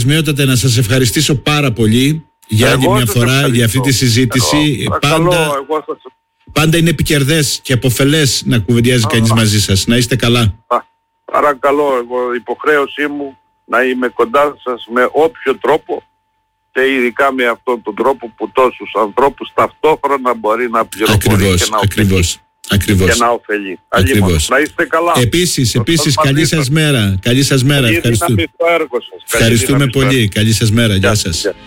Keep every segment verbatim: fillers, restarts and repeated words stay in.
Ομοιότατε, να σας ευχαριστήσω πάρα πολύ για άλλη μια φορά ευχαριστώ. για αυτή τη συζήτηση. Εγώ, πάντα, εγώ σας... πάντα είναι επικερδές και αποφελές να κουβεντιάζει Α, κανείς μαζί σας. Να είστε καλά. Α, παρακαλώ, εγώ υποχρέωσή μου να είμαι κοντά σας με όποιο τρόπο, και ειδικά με αυτόν τον τρόπο που τόσους ανθρώπους ταυτόχρονα μπορεί να πληροφορεί ακριβώς, και να ακριβώς. Ακριβώς. και να ωφελεί. Ακριβώς. Να είστε καλά. Επίσης, επίσης καλή σας μέρα. Καλή σας μέρα. Ευχαριστούμε, Ευχαριστούμε πολύ. Έργο. Καλή σας μέρα. Γεια, Γεια σας. Γεια.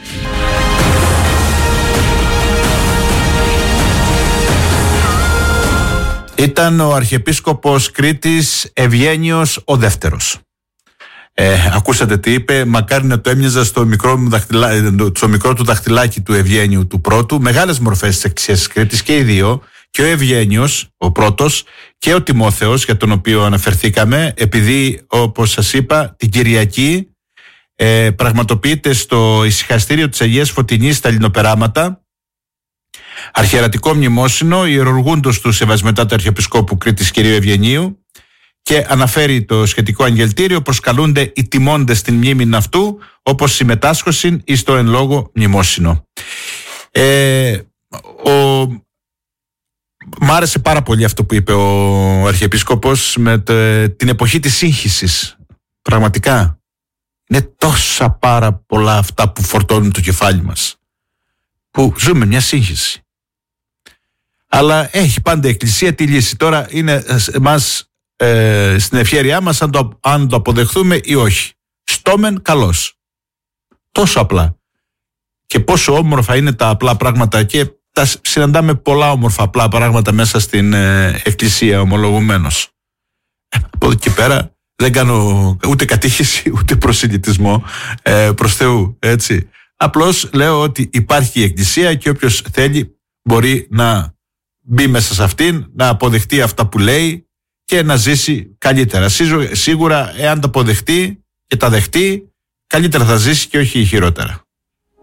Ήταν ο Αρχιεπίσκοπος Κρήτης Ευγένιος ο Δεύτερος. Ε, ακούσατε τι είπε. Μακάρι να το έμοιαζα στο μικρό, μου δαχτυλά, στο μικρό του δαχτυλάκι του Ευγένιου του πρώτου. Μεγάλες μορφές της Εκκλησίας της Κρήτης και οι δύο. Και ο Ευγένιος, ο πρώτος, και ο Τιμόθεος, για τον οποίο αναφερθήκαμε, επειδή, όπως σας είπα, την Κυριακή ε, πραγματοποιείται στο ησυχαστήριο της Αγίας Φωτεινής στα Λινοπεράματα αρχιερατικό μνημόσυνο ιερουργούντος του Σεβασμιωτάτου Αρχιεπισκόπου Κρήτης κ. Ευγενίου, και αναφέρει το σχετικό αγγελτήριο: προσκαλούνται οι τιμώντες στην μνήμην αυτού, όπως συμμετάσχωσιν εις το εν λόγω μνημόσυνο. Ε, ο Μ' άρεσε πάρα πολύ αυτό που είπε ο Αρχιεπίσκοπος με το, την εποχή της σύγχυσης. Πραγματικά είναι τόσα πάρα πολλά αυτά που φορτώνουν το κεφάλι μας, που ζούμε μια σύγχυση. Αλλά έχει πάντα η Εκκλησία τη λύση. Τώρα είναι εμάς, ε, στην ευχέρειά μας αν το, αν το αποδεχθούμε ή όχι. Στόμεν καλώς. Τόσο απλά. Και πόσο όμορφα είναι τα απλά πράγματα, και τα συναντάμε πολλά όμορφα απλά πράγματα μέσα στην ε, Εκκλησία, ομολογουμένως. Ε, από εδώ και πέρα δεν κάνω ούτε κατήχηση ούτε προσιλητισμό ε, προς Θεού, έτσι. Απλώς λέω ότι υπάρχει η Εκκλησία και όποιος θέλει μπορεί να μπει μέσα σε αυτήν, να αποδεχτεί αυτά που λέει και να ζήσει καλύτερα. Σίγουρα εάν τα αποδεχτεί και τα δεχτεί, καλύτερα θα ζήσει και όχι χειρότερα.